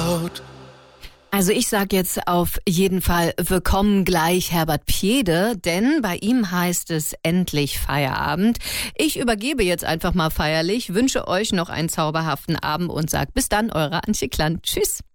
laut. Also ich sage jetzt auf jeden Fall willkommen gleich Herbert Pjede, denn bei ihm heißt es endlich Feierabend. Ich übergebe jetzt einfach mal feierlich, wünsche euch noch einen zauberhaften Abend und sag bis dann, eure Antje Klant. Tschüss.